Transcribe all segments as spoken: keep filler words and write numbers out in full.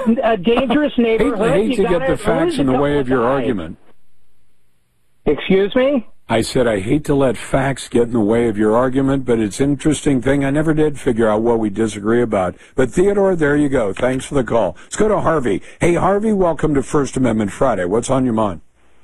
a dangerous neighborhood. I hate, hate to you get the facts in the way of your guys. argument. Excuse me? I said I hate to let facts get in the way of your argument, but it's an interesting thing. I never did figure out what we disagree about. But Theodore, there you go. Thanks for the call. Let's go to Harvey. Hey, Harvey, welcome to First Amendment Friday. What's on your mind?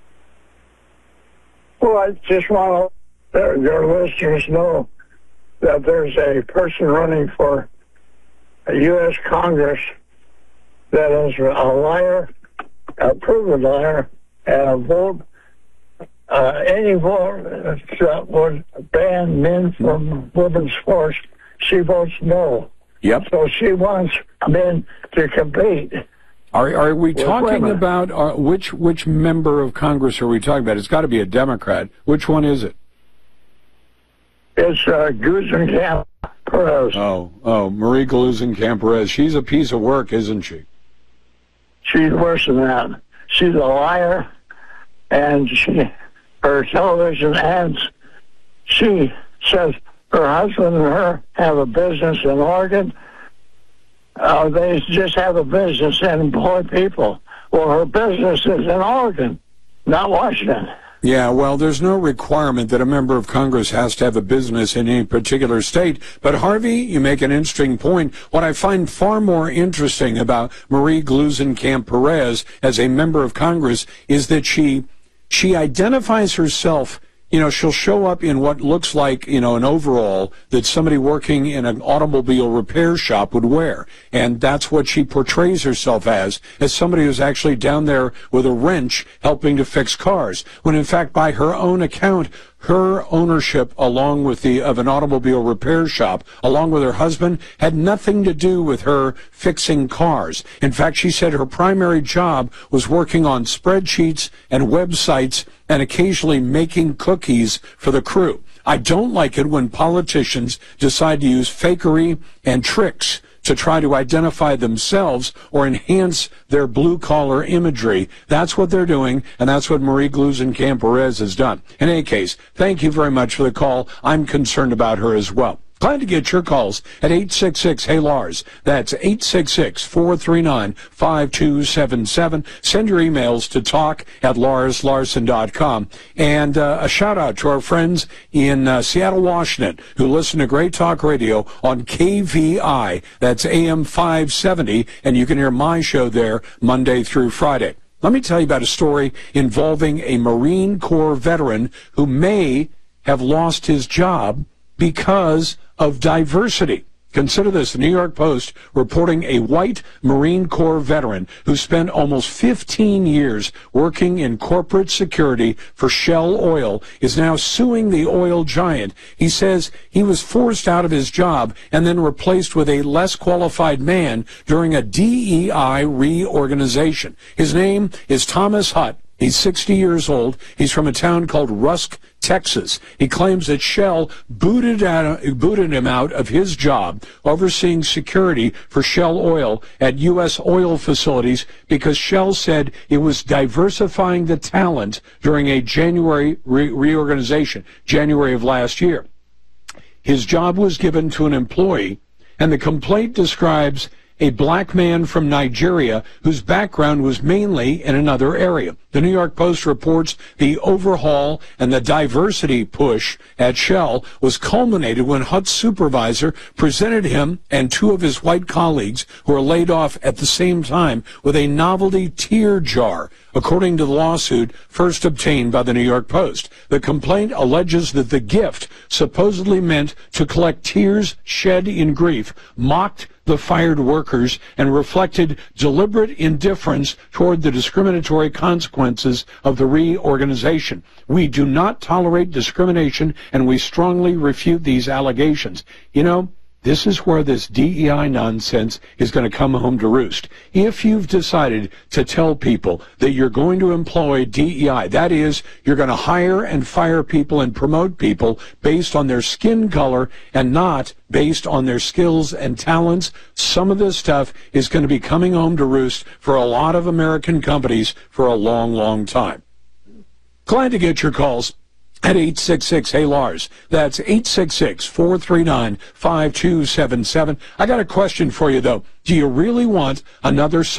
Well, I just want to let your listeners know that there's a person running for a U S Congress that is a liar, a proven liar, and a vote. Uh, any vote that would ban men from women's sports, she votes no. Yep. So she wants men to compete. Are are we talking women. about uh, which which member of Congress are we talking about? It's got to be a Democrat. Which one is it? It's uh, Gluesenkamp Perez. Oh, oh, Marie Gluesenkamp Perez. She's a piece of work, isn't she? She's worse than that. She's a liar, and she. Her television ads, she says her husband and her have a business in Oregon. Uh, they just have a business and employ people. Well, her business is in Oregon, not Washington. Yeah, well, there's no requirement that a member of Congress has to have a business in any particular state. But, Harvey, you make an interesting point. What I find far more interesting about Marie Gluesenkamp Perez as a member of Congress is that she... She identifies herself, you know, she'll show up in what looks like, you know, an overall that somebody working in an automobile repair shop would wear. And that's what she portrays herself as, as somebody who's actually down there with a wrench helping to fix cars. When in fact, by her own account, her ownership along with the of an automobile repair shop, along with her husband, had nothing to do with her fixing cars. In fact, she said her primary job was working on spreadsheets and websites and occasionally making cookies for the crew. I don't like it when politicians decide to use fakery and tricks to try to identify themselves or enhance their blue-collar imagery. That's what they're doing, and that's what Marie Gluesenkamp Perez has done. In any case, thank you very much for the call. I'm concerned about her as well. Glad to get your calls at eight six six, hey Lars. That's eight six six, four three nine, five two seven seven. Send your emails to talk at lars larson dot com. And uh, a shout out to our friends in uh, Seattle, Washington, who listen to Great Talk Radio on K V I. That's A M five seventy, and you can hear my show there Monday through Friday. Let me tell you about a story involving a Marine Corps veteran who may have lost his job because of diversity. Consider this, the New York Post reporting a white Marine Corps veteran who spent almost fifteen years working in corporate security for Shell Oil is now suing the oil giant. He says he was forced out of his job and then replaced with a less qualified man during a D E I reorganization. His name is Thomas Hutt. He's sixty years old. He's from a town called Rusk, Texas. He claims that Shell booted, out, booted him out of his job overseeing security for Shell Oil at U S oil facilities because Shell said it was diversifying the talent during a January re- reorganization, January of last year. His job was given to an employee, and the complaint describes a black man from Nigeria whose background was mainly in another area. The New York Post reports the overhaul and the diversity push at Shell was culminated when Hutt's supervisor presented him and two of his white colleagues who were laid off at the same time with a novelty tear jar, according to the lawsuit first obtained by the New York Post. The complaint alleges that the gift, supposedly meant to collect tears shed in grief, mocked the fired workers and reflected deliberate indifference toward the discriminatory consequences of the reorganization. We do not tolerate discrimination, and we strongly refute these allegations. You know, this is where this D E I nonsense is going to come home to roost. If you've decided to tell people that you're going to employ D E I, that is, you're going to hire and fire people and promote people based on their skin color and not based on their skills and talents, some of this stuff is going to be coming home to roost for a lot of American companies for a long, long time. Glad to get your calls at eight six six, hey Lars. That's eight six six, four three nine, five two seven seven. I got a question for you, though. Do you really want another